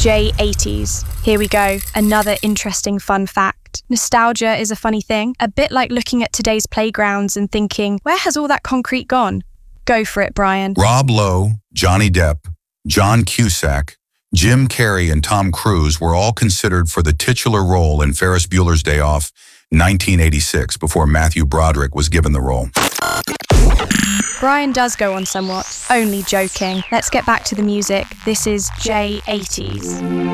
J80s. Here we go, another interesting fun fact. Nostalgia is a funny thing, a bit like looking at today's playgrounds and thinking, where has all that concrete gone? Go for it, Brian. Rob Lowe, Johnny Depp, John Cusack, Jim Carrey, and Tom Cruise were all considered for the titular role in Ferris Bueller's Day Off, 1986, before Matthew Broderick was given the role. Brian does go on somewhat. Only joking. Let's get back to the music. This is J80s.